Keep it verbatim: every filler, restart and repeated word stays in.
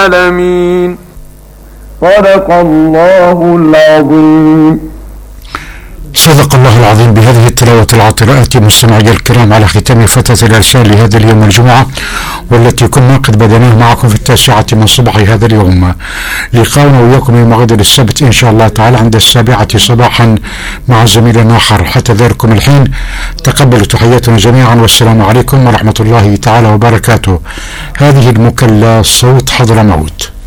العالمين. صدق الله العظيم. صدق الله العظيم. بهذه التلاوة العطرة آتي مستمعي الكرام على ختام فتاة الإرسال لهذا اليوم الجمعة، والتي كنا قد بدأناه معكم في التاسعة من صباح هذا اليوم. لقاؤنا وإياكم يوم غد السبت إن شاء الله تعالى عند السابعة صباحا مع زميلنا آخر. حتى ذلكم الحين تقبلوا تحياتنا جميعا، والسلام عليكم ورحمة الله تعالى وبركاته. هذه المكلا صوت حضرموت.